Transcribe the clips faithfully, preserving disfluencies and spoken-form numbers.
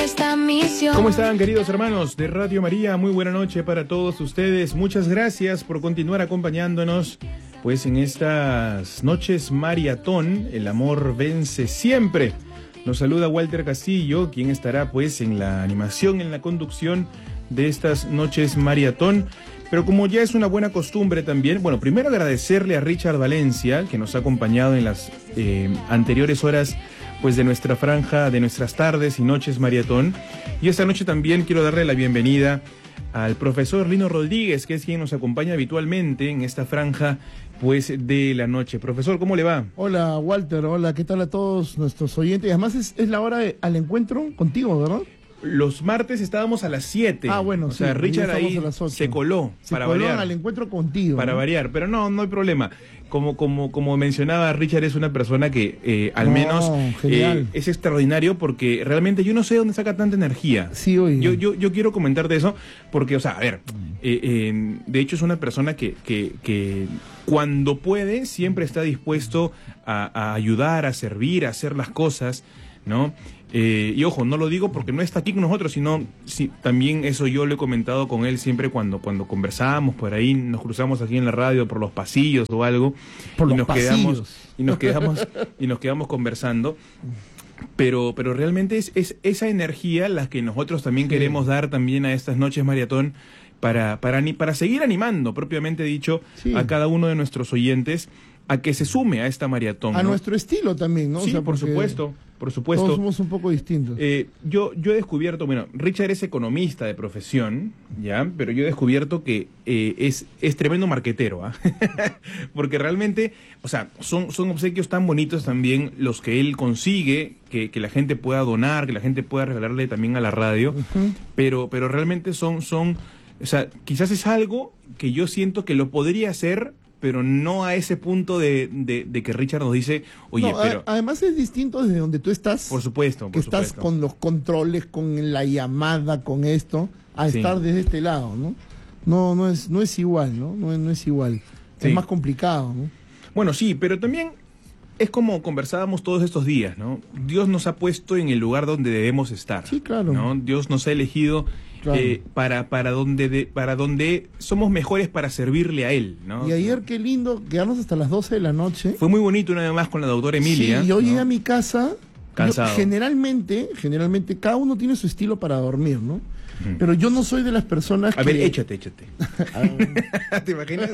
esta misión. ¿Cómo están, queridos hermanos de Radio María? Muy buena noche para todos ustedes. Muchas gracias por continuar acompañándonos pues en estas noches maratón. El amor vence siempre. Nos saluda Walter Castillo, quien estará pues en la animación, en la conducción de estas noches maratón. Pero como ya es una buena costumbre también, bueno, primero agradecerle a Richard Valencia, que nos ha acompañado en las eh, anteriores horas pues de nuestra franja, de nuestras tardes y noches maratón. Y esta noche también quiero darle la bienvenida al profesor Lino Rodríguez, que es quien nos acompaña habitualmente en esta franja pues de la noche. Profesor, ¿cómo le va? Hola, Walter, hola, ¿qué tal a todos nuestros oyentes? Y además es, es la hora de, al encuentro contigo, ¿verdad? Los martes estábamos a las siete. Ah, bueno, o sí. sea, Richard ahí se coló se para coló variar. al encuentro contigo. Para ¿no? variar, pero no, no hay problema. Como, como, como mencionaba, Richard es una persona que eh, al no, menos eh, es extraordinario porque realmente yo no sé dónde saca tanta energía. Sí, oye. Yo, yo, yo quiero comentarte eso porque, o sea, a ver, eh, eh, de hecho es una persona que, que, que cuando puede siempre está dispuesto a, a ayudar, a servir, a hacer las cosas, ¿no? Eh, y ojo, no lo digo porque no está aquí con nosotros, sino si, también eso yo lo he comentado con él siempre cuando, cuando conversamos por ahí, nos cruzamos aquí en la radio por los pasillos o algo, por y los nos pasillos. quedamos y nos quedamos y nos quedamos conversando. Pero, pero realmente es, es esa energía la que nosotros también sí. queremos dar también a estas noches maratón para, para, para seguir animando, propiamente dicho, sí. a cada uno de nuestros oyentes a que se sume a esta maratón. A ¿no? nuestro estilo también, ¿no? Sí, o sea, por supuesto, por supuesto. Todos somos un poco distintos. Eh, yo, yo he descubierto, bueno, Richard es economista de profesión, ¿ya? Pero yo he descubierto que eh, es, es tremendo marquetero, ¿ah? Porque realmente, o sea, son, son obsequios tan bonitos también los que él consigue, que, que la gente pueda donar, que la gente pueda regalarle también a la radio, uh-huh. pero, pero realmente son, son, o sea, quizás es algo que yo siento que lo podría hacer, pero no a ese punto de, de, de que Richard nos dice, oye, no, pero... A, además es distinto desde donde tú estás. Por supuesto, que por estás supuesto. con los controles, con la llamada, con esto, a sí. estar desde este lado, ¿no? No, no es, no es igual, ¿no? No, no es igual. Sí. Es más complicado, ¿no? Bueno, sí, pero también es como conversábamos todos estos días, ¿no? Dios nos ha puesto en el lugar donde debemos estar. Sí, claro. ¿no? Dios nos ha elegido... Claro. Eh, para para donde de, para donde somos mejores para servirle a él, ¿no? Y ayer qué lindo quedarnos hasta las doce de la noche. Fue muy bonito una vez más con la doctora Emilia. Sí, yo ¿no? llegué a mi casa cansado. Yo, generalmente, generalmente cada uno tiene su estilo para dormir, ¿no? Uh-huh. Pero yo no soy de las personas a que... ver, échate, échate. ¿Te imaginas?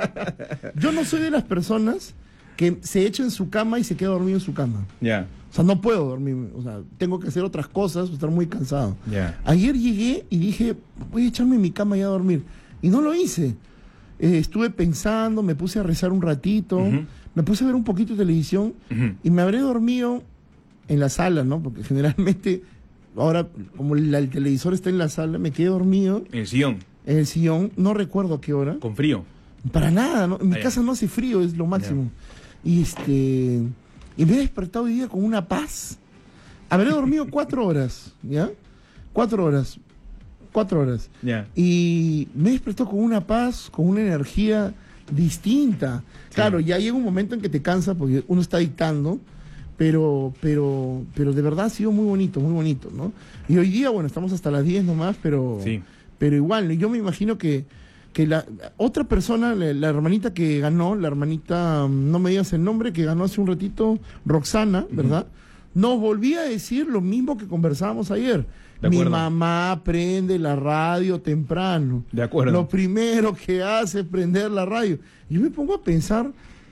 Yo no soy de las personas que se echa en su cama y se queda dormido en su cama. Ya. Yeah. O sea, no puedo dormir, o sea, tengo que hacer otras cosas, estar muy cansado. Yeah. Ayer llegué y dije, voy a echarme en mi cama y a dormir. Y no lo hice. Eh, estuve pensando, me puse a rezar un ratito, uh-huh. me puse a ver un poquito de televisión uh-huh. y me habré dormido en la sala, ¿no? Porque generalmente, ahora, como la, el televisor está en la sala, me quedé dormido. En el sillón. En el sillón, no recuerdo a qué hora. ¿Con frío? Para nada, ¿no? En mi ah, casa no hace frío, es lo máximo. Yeah. Y este... Y me he despertado hoy día con una paz. Habré dormido cuatro horas, ¿ya? Cuatro horas. Cuatro horas. Yeah. Y me he despertado con una paz, con una energía distinta. Sí. Claro, ya llega un momento en que te cansa porque uno está dictando, pero, pero, pero de verdad ha sido muy bonito, muy bonito, ¿no? Y hoy día, bueno, estamos hasta las diez nomás, pero, sí. pero igual, yo me imagino que que la otra persona, la, la hermanita que ganó, la hermanita, no me digas el nombre, que ganó hace un ratito, Roxana, ¿verdad? Uh-huh. Nos volvía a decir lo mismo que conversábamos ayer. Mi mamá prende la radio temprano. De acuerdo. Lo primero que hace es prender la radio. Y yo me pongo a pensar,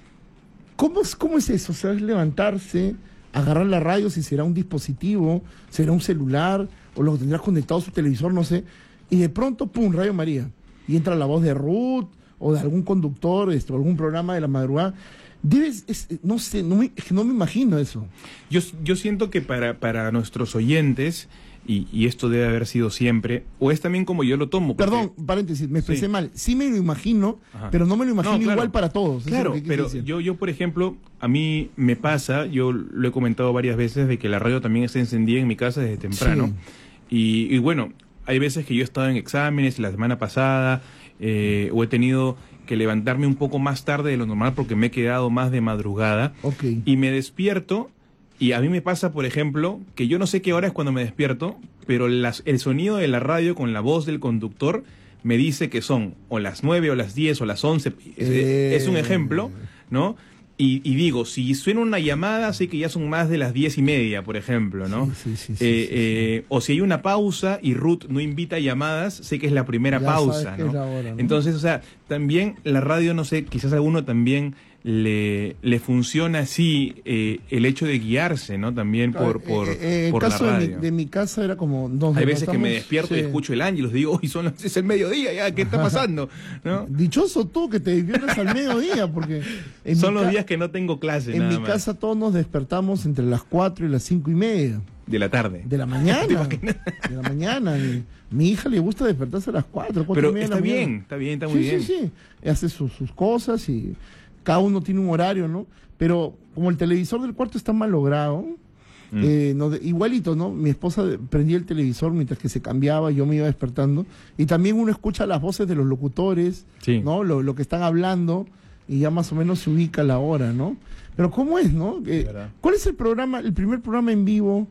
¿cómo es, cómo es eso? O sea, es levantarse, agarrar la radio, si será un dispositivo, será un celular, o lo tendrás conectado a su televisor, no sé. Y de pronto, pum, Radio María. Y entra la voz de Ruth o de algún conductor, esto, algún programa de la madrugada. Debes, es, no sé, no me, no me imagino eso. Yo, yo siento que para, para nuestros oyentes, y, y esto debe haber sido siempre, o es también como yo lo tomo. Porque... Perdón, paréntesis, me expresé sí. mal. Sí me lo imagino, Ajá. pero no me lo imagino no, claro. igual para todos. Claro, es pero yo, yo, por ejemplo, a mí me pasa, yo lo he comentado varias veces, de que la radio también está encendida en mi casa desde temprano. Sí. Y, y bueno... Hay veces que yo he estado en exámenes la semana pasada eh, o he tenido que levantarme un poco más tarde de lo normal porque me he quedado más de madrugada okay. y me despierto y a mí me pasa, por ejemplo, que yo no sé qué hora es cuando me despierto, pero las, el sonido de la radio con la voz del conductor me dice que son o las nueve o las diez o las once. Eh. Es un ejemplo, ¿no? Y, y digo, si suena una llamada, sé que ya son más de las diez y media, por ejemplo, ¿no? Sí, sí, sí, sí, eh, sí, sí. Eh, o si hay una pausa y Ruth no invita llamadas, sé que es la primera ya pausa, ¿no? Es la hora, ¿no? Entonces, o sea, también la radio, no sé, quizás a alguno también le, le funciona así eh, el hecho de guiarse, ¿no? También por, por, eh, eh, por el la caso radio. de mi, de mi casa era como... Nos Hay veces que me levantamos, despierto sí. y escucho el Ángelus, digo, hoy son las, es el mediodía, ya, ¿qué está pasando? ¿No? Dichoso tú que te despiertas al mediodía, porque... En Son mi los ca- días que no tengo clase, En nada mi más. casa todos nos despertamos entre las cuatro y las cinco y media. De la tarde. De la mañana. De la mañana. Mi, mi hija le gusta despertarse a las cuatro, cuatro Pero y media está de la mañana. bien, está bien, está muy sí, bien. Sí, sí, hace sus, sus cosas y cada uno tiene un horario, ¿no? Pero como el televisor del cuarto está mal logrado, mm. eh, no, de, igualito, ¿no? Mi esposa prendía el televisor mientras que se cambiaba, yo me iba despertando. Y también uno escucha las voces de los locutores, sí. ¿no? Lo, lo que están hablando y ya más o menos se ubica la hora, ¿no? Pero ¿cómo es, no? Eh, ¿Cuál es el programa, el primer programa en vivo?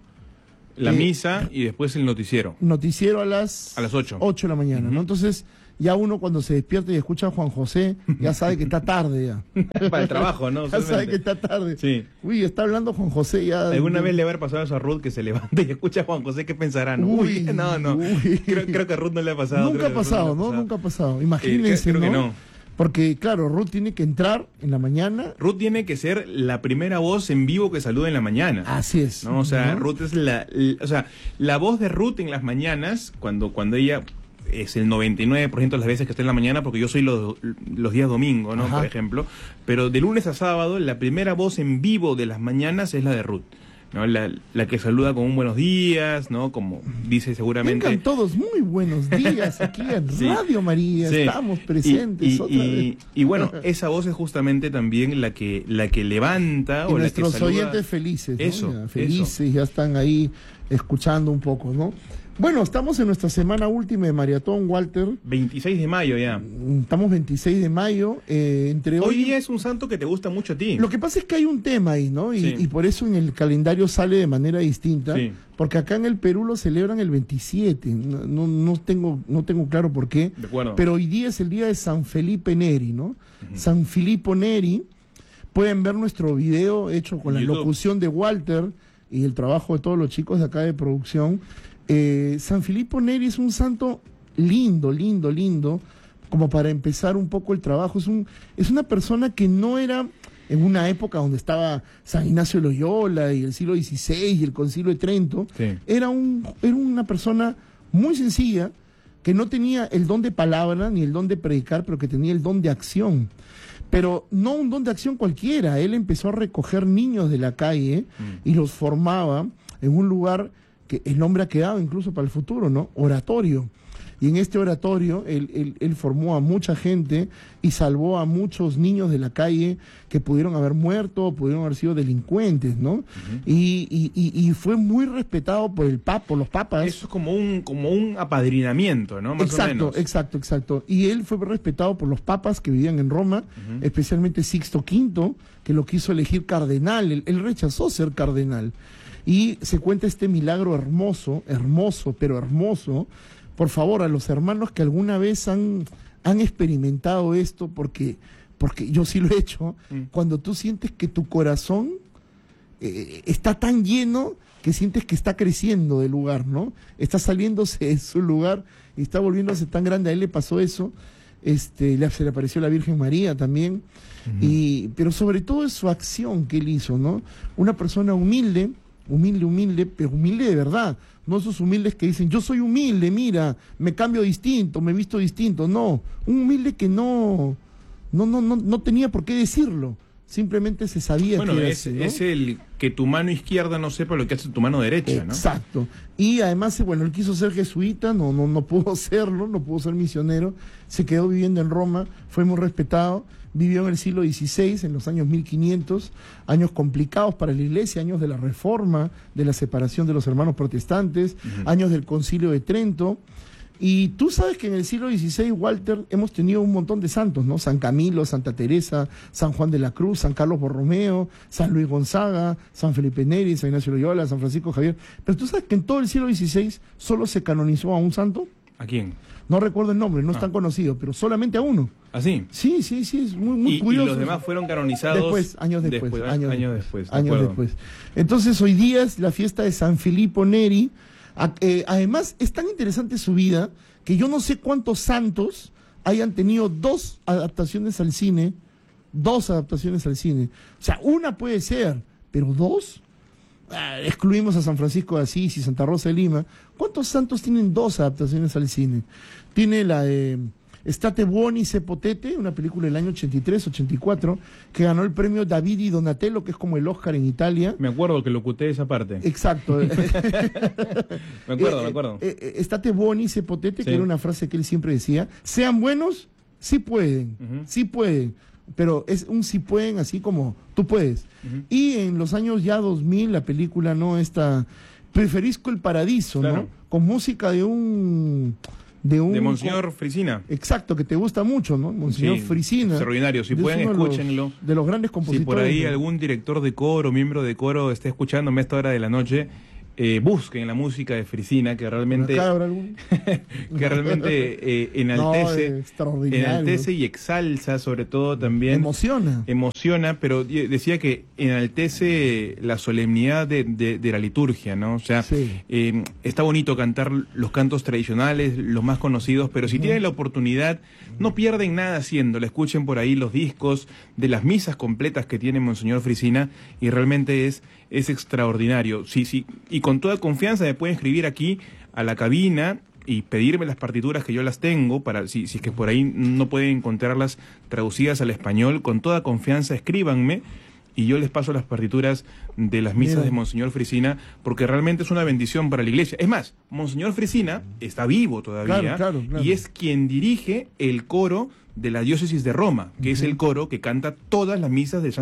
La eh, misa y después el noticiero. Noticiero a las... A las ocho. ocho de la mañana, Uh-huh. ¿no? Entonces, ya uno cuando se despierta y escucha a Juan José, ya sabe que está tarde ya. Para el trabajo, ¿no? Ya sabe que está tarde. Sí. Uy, está hablando Juan José ya. ¿Alguna de... vez le habrá pasado eso a Ruth que se levanta y escucha a Juan José? ¿Qué pensará? No, Uy, uy, no, no. uy. Creo, creo que a Ruth no le ha pasado. Nunca ha pasado, ¿no? Nunca ha pasado. Imagínense, eh, creo, creo ¿no? que no. Porque, claro, Ruth tiene que entrar en la mañana. Ruth tiene que ser la primera voz en vivo que saluda en la mañana. Así es. ¿No? O sea, ¿no? Ruth es la, la... O sea, la voz de Ruth en las mañanas, cuando, cuando ella... es el noventa y nueve por ciento de las veces que está en la mañana, porque yo soy los, los días domingo, ¿no? Ajá. Por ejemplo. Pero de lunes a sábado, la primera voz en vivo de las mañanas es la de Ruth, ¿no? La, la que saluda con un buenos días, ¿no? Como dice seguramente... Vengan todos muy buenos días aquí en Sí. Radio María, Sí. estamos presentes y, y, otra y, vez. y bueno, esa voz es justamente también la que, la que levanta Y o la que nuestros saluda. oyentes felices, ¿no? Eso, Ya, felices, ya están ahí escuchando un poco, ¿no? Bueno, estamos en nuestra semana última de maratón, Walter. veintiséis de mayo ya. Estamos veintiséis de mayo. Eh, entre hoy, Hoy día es un santo que te gusta mucho a ti. Lo que pasa es que hay un tema ahí, ¿no? Y, Sí. y por eso en el calendario sale de manera distinta. Sí. Porque acá en el Perú lo celebran el veintisiete. No, no, no tengo, no tengo claro por qué. De acuerdo. Pero hoy día es el día de San Felipe Neri, ¿no? Uh-huh. San Filippo Neri. Pueden ver nuestro video hecho con la YouTube. locución de Walter y el trabajo de todos los chicos de acá de producción. Eh, San Filippo Neri es un santo lindo, lindo, lindo, como para empezar un poco el trabajo. Es, un, es una persona que no era en una época donde estaba San Ignacio de Loyola y el siglo dieciséis y el Concilio de Trento. Sí. Era, un, era una persona muy sencilla, que no tenía el don de palabra ni el don de predicar, pero que tenía el don de acción. Pero no un don de acción cualquiera. Él empezó a recoger niños de la calle mm. y los formaba en un lugar que el nombre ha quedado incluso para el futuro, ¿no? Oratorio. Y en este oratorio él, él, él formó a mucha gente y salvó a muchos niños de la calle que pudieron haber muerto, pudieron haber sido delincuentes, ¿no? Uh-huh. y, y, y, y fue muy respetado por el papa, por los papas. Eso es como un, como un apadrinamiento, ¿no? Más exacto, o menos. exacto, exacto. Y él fue respetado por los papas que vivían en Roma, uh-huh. especialmente Sixto quinto, que lo quiso elegir cardenal. Él, él rechazó ser cardenal. Y se cuenta este milagro hermoso, hermoso, pero hermoso. Por favor, a los hermanos que alguna vez han, han experimentado esto, porque, porque yo sí lo he hecho, mm. cuando tú sientes que tu corazón eh, está tan lleno que sientes que está creciendo del lugar, ¿no? Está saliéndose de su lugar y está volviéndose tan grande. A él le pasó eso, este, le, se le apareció la Virgen María también, mm-hmm. y, pero sobre todo es su acción que él hizo, ¿no? Una persona humilde, humilde, humilde, pero humilde de verdad. No esos humildes que dicen, yo soy humilde, mira, me cambio distinto, me visto distinto. No, un humilde que no, no, no, no, no tenía por qué decirlo. Simplemente se sabía bueno, que era es, así, ¿no? es el que tu mano izquierda no sepa lo que hace tu mano derecha, ¿no? Exacto. Y además, bueno, él quiso ser jesuita, no, no, no pudo serlo, no pudo ser misionero, se quedó viviendo en Roma, fue muy respetado. Vivió en el siglo dieciséis, en los años mil quinientos, años complicados para la Iglesia, años de la Reforma, de la separación de los hermanos protestantes, uh-huh. años del Concilio de Trento, Y tú sabes que en el siglo dieciséis, Walter, hemos tenido un montón de santos, ¿no? San Camilo, Santa Teresa, San Juan de la Cruz, San Carlos Borromeo, San Luis Gonzaga, San Felipe Neri, San Ignacio Loyola, San Francisco Javier. Pero tú sabes que en todo el siglo dieciséis solo se canonizó a un santo. ¿A quién? No recuerdo el nombre, no es Ah. tan conocido, pero solamente a uno. ¿Ah, sí? Sí, sí, sí, es muy, muy y, curioso. y los demás fueron canonizados Después, años después. después, años, años después. después, de años acuerdo. después. Entonces, hoy día es la fiesta de San Filippo Neri. A- eh, además, es tan interesante su vida que yo no sé cuántos santos hayan tenido dos adaptaciones al cine. Dos adaptaciones al cine. O sea, una puede ser, pero dos. Ah, excluimos a San Francisco de Asís y Santa Rosa de Lima. ¿Cuántos santos tienen dos adaptaciones al cine? Tiene la de State Buoni se potete, una película del año ochenta y tres, ochenta y cuatro, que ganó el premio Davide Donatello, que es como el Oscar en Italia. Me acuerdo que locuté esa parte. Exacto. Me acuerdo, Eh, me acuerdo. eh, eh, State Buoni se potete, Sí. que era una frase que él siempre decía. Sean buenos, sí pueden, Ujú. sí pueden. Pero es un sí pueden así como tú puedes. Ujú. Y en los años ya dos mil, la película, ¿no? Esta, Preferisco el Paradiso, Claro. ¿no? Con música de un... De, un, De Monseñor Frisina. Exacto, que te gusta mucho, ¿no? Monseñor Sí, Frisina. extraordinario. Si Es pueden, uno de los- escúchenlo. De los grandes Si compositores. por ahí de- algún director de coro, miembro de coro, está escuchándome a esta hora de la noche, eh, busquen la música de Frisina, que realmente, Acá habrá algún- que realmente eh, No, enaltece, eh, extraordinario. enaltece y exalza, sobre todo también. Emociona. Emociona, pero di- decía que enaltece la solemnidad de, de- de la liturgia, ¿no? O sea, Sí. eh, está bonito cantar los cantos tradicionales, los más conocidos, pero si tienen la oportunidad, no pierden nada haciéndolo. Escuchen por ahí los discos de las misas completas que tiene Monseñor Frisina y realmente es, es extraordinario. Sí, sí, y con toda confianza me pueden escribir aquí a la cabina y pedirme las partituras, que yo las tengo, para si, si es que por ahí no pueden encontrarlas traducidas al español, con toda confianza escríbanme y yo les paso las partituras de las misas Mira. de Monseñor Frisina, porque realmente es una bendición para la iglesia. Es más, Monseñor Frisina está vivo todavía, Claro, claro, claro. y es quien dirige el coro de la diócesis de Roma, que es el coro que canta todas las misas de Santa